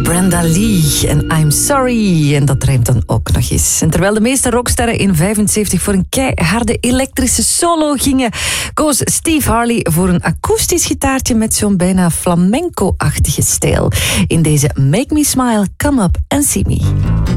Brenda Lee en I'm Sorry. En dat rijmt dan ook nog eens. En terwijl de meeste rocksterren in 75 voor een keiharde elektrische solo gingen, koos Steve Harley voor een akoestisch gitaartje met zo'n bijna flamenco-achtige stijl. In deze Make Me Smile, Come Up and See Me.